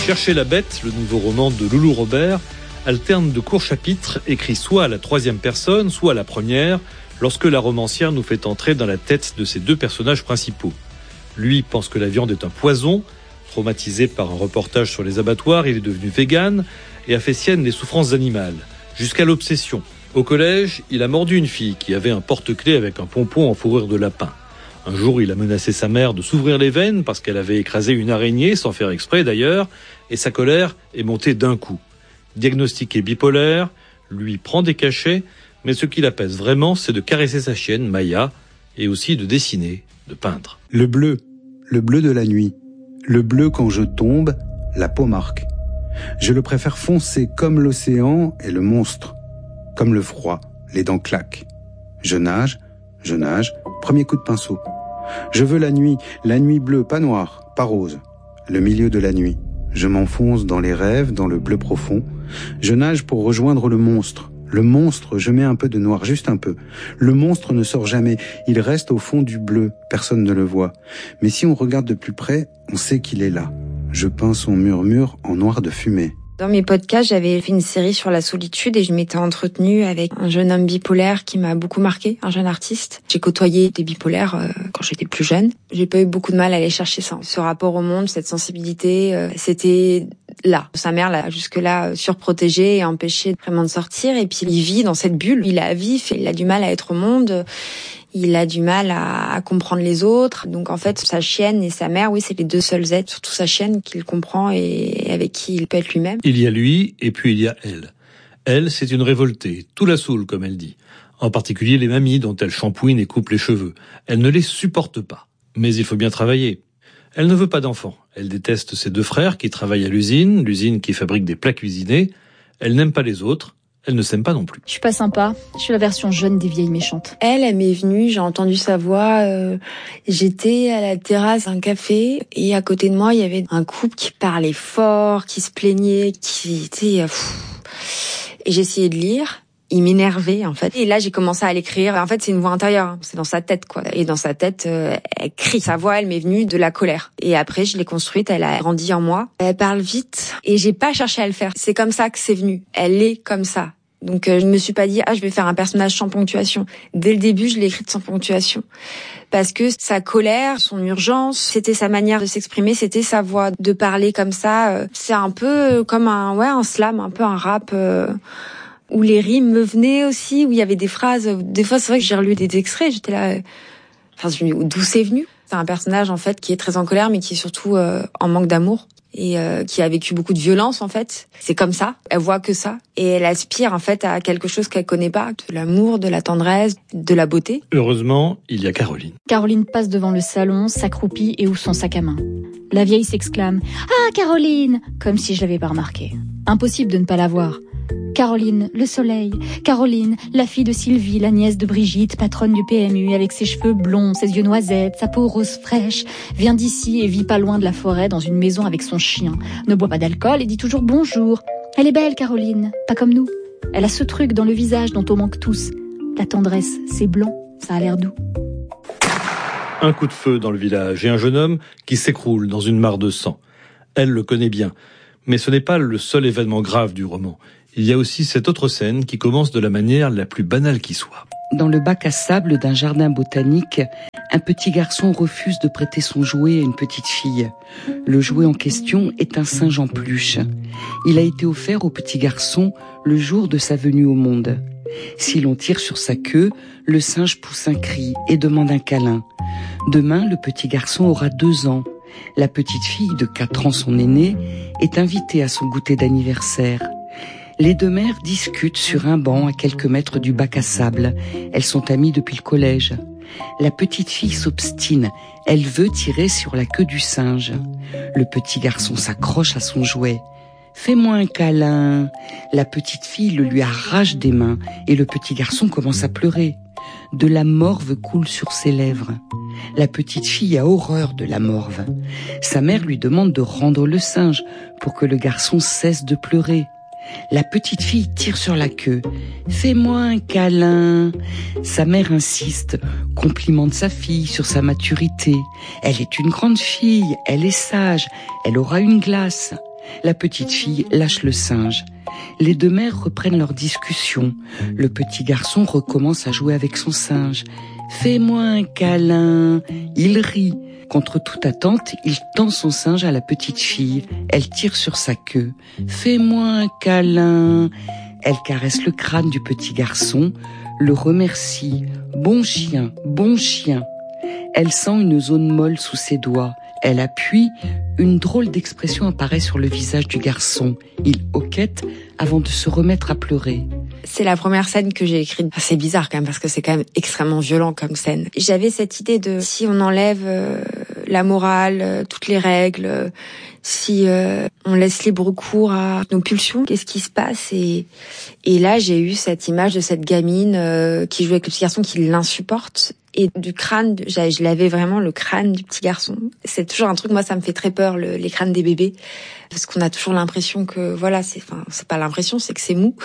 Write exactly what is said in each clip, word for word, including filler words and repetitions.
Chercher la bête, le nouveau roman de Loulou Robert, alterne de courts chapitres écrits soit à la troisième personne, soit à la première, lorsque la romancière nous fait entrer dans la tête de ses deux personnages principaux. Lui pense que la viande est un poison. Traumatisé par un reportage sur les abattoirs, il est devenu vegan et a fait sienne les souffrances animales, jusqu'à l'obsession. Au collège, il a mordu une fille qui avait un porte-clés avec un pompon en fourrure de lapin. Un jour, il a menacé sa mère de s'ouvrir les veines parce qu'elle avait écrasé une araignée, sans faire exprès d'ailleurs, et sa colère est montée d'un coup. Diagnostiqué bipolaire, lui prend des cachets, mais ce qui l'apaise vraiment, c'est de caresser sa chienne, Maya, et aussi de dessiner, de peindre. Le bleu, le bleu de la nuit. Le bleu quand je tombe, la peau marque. Je le préfère foncé comme l'océan et le monstre. Comme le froid, les dents claquent. Je nage, je nage, premier coup de pinceau. Je veux la nuit, la nuit bleue, pas noire, pas rose. Le milieu de la nuit. Je m'enfonce dans les rêves, dans le bleu profond. Je nage pour rejoindre le monstre. Le monstre, je mets un peu de noir, juste un peu. Le monstre ne sort jamais, il reste au fond du bleu, personne ne le voit. Mais si on regarde de plus près, on sait qu'il est là. Je peins son murmure en noir de fumée. Dans mes podcasts, j'avais fait une série sur la solitude et je m'étais entretenue avec un jeune homme bipolaire qui m'a beaucoup marqué, un jeune artiste. J'ai côtoyé des bipolaires euh, quand j'étais plus jeune. J'ai pas eu beaucoup de mal à aller chercher ça. Ce rapport au monde, cette sensibilité, euh, c'était là. Sa mère l'a jusque-là surprotégé et empêché vraiment de sortir. Et puis il vit dans cette bulle. Il est à vif, il a du mal à être au monde. Il a du mal à, à comprendre les autres. Donc en fait, sa chienne et sa mère, oui, c'est les deux seuls êtres, surtout sa chienne, qu'il comprend et avec qui il peut être lui-même. Il y a lui et puis il y a elle. Elle, c'est une révoltée, tout la saoule, comme elle dit. En particulier les mamies dont elle shampouine et coupe les cheveux. Elle ne les supporte pas. Mais il faut bien travailler. Elle ne veut pas d'enfants. Elle déteste ses deux frères qui travaillent à l'usine, l'usine qui fabrique des plats cuisinés. Elle n'aime pas les autres. Elle ne s'aime pas non plus. Je suis pas sympa. Je suis la version jeune des vieilles méchantes. Elle, elle m'est venue, j'ai entendu sa voix. Euh, j'étais à la terrasse d'un café et à côté de moi, il y avait un couple qui parlait fort, qui se plaignait, qui était... Euh, et j'essayais de lire. Il m'énervait, en fait. Et là, j'ai commencé à l'écrire. En fait, c'est une voix intérieure. Hein. C'est dans sa tête, quoi. Et dans sa tête, euh, elle crie. Sa voix, elle m'est venue de la colère. Et après, je l'ai construite. Elle a grandi en moi. Elle parle vite. Et j'ai pas cherché à le faire. C'est comme ça que c'est venu. Elle est comme ça. Donc, euh, je me suis pas dit, ah, je vais faire un personnage sans ponctuation. Dès le début, je l'ai écrite sans ponctuation. Parce que sa colère, son urgence, c'était sa manière de s'exprimer, c'était sa voix de parler comme ça. C'est un peu comme un, ouais, un slam, un peu un rap, euh, où les rimes me venaient aussi, où il y avait des phrases. Des fois, c'est vrai que j'ai relu des extraits, j'étais là, enfin, d'où c'est venu? C'est un personnage, en fait, qui est très en colère, mais qui est surtout euh, en manque d'amour. Et euh, qui a vécu beaucoup de violence, en fait. C'est comme ça. Elle voit que ça. Et elle aspire, en fait, à quelque chose qu'elle connaît pas. De l'amour, de la tendresse, de la beauté. Heureusement, il y a Caroline. Caroline passe devant le salon, s'accroupit et ouvre son sac à main. La vieille s'exclame « Ah, Caroline !» comme si je l'avais pas remarqué. Impossible de ne pas la voir. Caroline, le soleil. Caroline, la fille de Sylvie, la nièce de Brigitte, patronne du P M U, avec ses cheveux blonds, ses yeux noisettes, sa peau rose fraîche, vient d'ici et vit pas loin de la forêt dans une maison avec son chien. Ne boit pas d'alcool et dit toujours bonjour. Elle est belle, Caroline, pas comme nous. Elle a ce truc dans le visage dont on manque tous. La tendresse, c'est blanc, ça a l'air doux. Un coup de feu dans le village et un jeune homme qui s'écroule dans une mare de sang. Elle le connaît bien, mais ce n'est pas le seul événement grave du roman. Il y a aussi cette autre scène qui commence de la manière la plus banale qui soit. Dans le bac à sable d'un jardin botanique, un petit garçon refuse de prêter son jouet à une petite fille. Le jouet en question est un singe en peluche. Il a été offert au petit garçon le jour de sa venue au monde. Si l'on tire sur sa queue, le singe pousse un cri et demande un câlin. Demain, le petit garçon aura deux ans. La petite fille de quatre ans, son aînée, est invitée à son goûter d'anniversaire. Les deux mères discutent sur un banc à quelques mètres du bac à sable. Elles sont amies depuis le collège. La petite fille s'obstine. Elle veut tirer sur la queue du singe. Le petit garçon s'accroche à son jouet. « Fais-moi un câlin !» La petite fille le lui arrache des mains et le petit garçon commence à pleurer. De la morve coule sur ses lèvres. La petite fille a horreur de la morve. Sa mère lui demande de rendre le singe pour que le garçon cesse de pleurer. La petite fille tire sur la queue. « Fais-moi un câlin !» Sa mère insiste, complimente sa fille sur sa maturité. Elle est une grande fille, elle est sage, elle aura une glace. La petite fille lâche le singe. Les deux mères reprennent leur discussion. Le petit garçon recommence à jouer avec son singe. « Fais-moi un câlin !» Il rit. Contre toute attente, il tend son singe à la petite fille. Elle tire sur sa queue. « Fais-moi un câlin !» Elle caresse le crâne du petit garçon, le remercie. « Bon chien, bon chien !» Elle sent une zone molle sous ses doigts. Elle appuie, une drôle d'expression apparaît sur le visage du garçon. Il hoquette avant de se remettre à pleurer. C'est la première scène que j'ai écrite. Enfin, c'est bizarre quand même parce que c'est quand même extrêmement violent comme scène. J'avais cette idée de si on enlève euh, la morale, euh, toutes les règles, euh, si euh, on laisse libre cours à nos pulsions, qu'est-ce qui se passe ? Et, et là, j'ai eu cette image de cette gamine euh, qui joue avec le petit garçon qui l'insupporte. Et du crâne, je l'avais vraiment le crâne du petit garçon. C'est toujours un truc, moi ça me fait très peur, le, les crânes des bébés, parce qu'on a toujours l'impression que voilà, c'est, enfin c'est pas l'impression, c'est que c'est mou,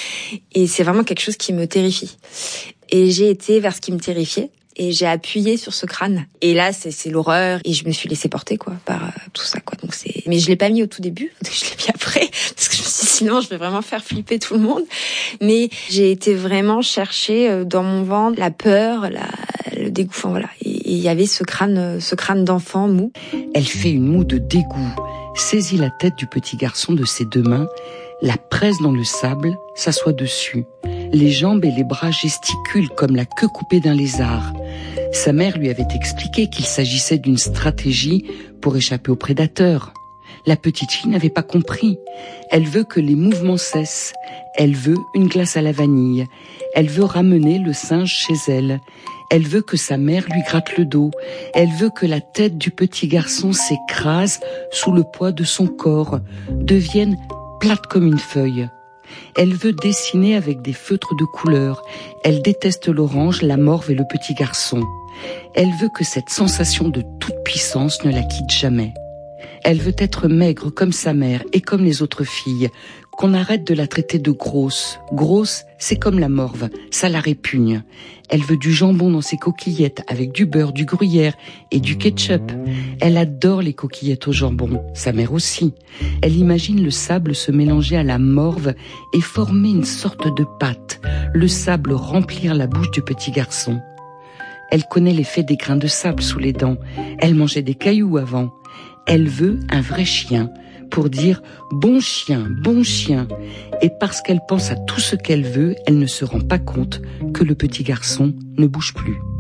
et c'est vraiment quelque chose qui me terrifie. Et j'ai été vers ce qui me terrifiait, et j'ai appuyé sur ce crâne. Et là, c'est, c'est l'horreur, et je me suis laissée porter quoi par euh, tout ça quoi. Donc c'est, mais je l'ai pas mis au tout début, je l'ai mis après, parce que je me suis dit, sinon je vais vraiment faire flipper tout le monde. Mais j'ai été vraiment chercher euh, dans mon ventre la peur, la le dégoût, enfin voilà. Et il y avait ce crâne, ce crâne d'enfant mou. Elle fait une moue de dégoût, saisit la tête du petit garçon de ses deux mains, la presse dans le sable, s'assoit dessus. Les jambes et les bras gesticulent comme la queue coupée d'un lézard. Sa mère lui avait expliqué qu'il s'agissait d'une stratégie pour échapper aux prédateurs. La petite fille n'avait pas compris. Elle veut que les mouvements cessent. Elle veut une glace à la vanille. Elle veut ramener le singe chez elle. Elle veut que sa mère lui gratte le dos. Elle veut que la tête du petit garçon s'écrase sous le poids de son corps, devienne plate comme une feuille. Elle veut dessiner avec des feutres de couleur. Elle déteste l'orange, la morve et le petit garçon. Elle veut que cette sensation de toute puissance ne la quitte jamais. Elle veut être maigre comme sa mère et comme les autres filles, qu'on arrête de la traiter de grosse. Grosse, c'est comme la morve, ça la répugne. Elle veut du jambon dans ses coquillettes avec du beurre, du gruyère et du ketchup. Elle adore les coquillettes au jambon, sa mère aussi. Elle imagine le sable se mélanger à la morve et former une sorte de pâte, le sable remplir la bouche du petit garçon. Elle connaît l'effet des grains de sable sous les dents. Elle mangeait des cailloux avant. Elle veut un vrai chien pour dire « bon chien, bon chien ». Et parce qu'elle pense à tout ce qu'elle veut, elle ne se rend pas compte que le petit garçon ne bouge plus.